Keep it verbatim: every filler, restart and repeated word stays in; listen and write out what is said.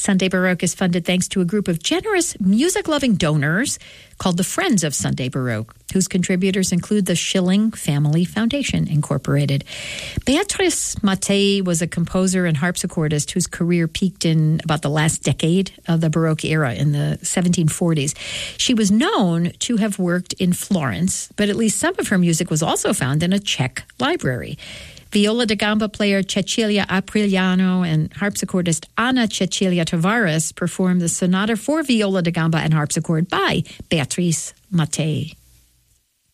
Sunday Baroque is funded thanks to a group of generous, music-loving donors called the Friends of Sunday Baroque, whose contributors include the Schilling Family Foundation, Incorporated. Beatrice Mattei was a composer and harpsichordist whose career peaked in about the last decade of the Baroque era in the seventeen forties. She was known to have worked in Florence, but at least some of her music was also found in a Czech library. Viola da gamba player Cecilia Apriliano and harpsichordist Ana Cecilia Tavares performed the sonata for viola da gamba and harpsichord by Beatrice Mattei.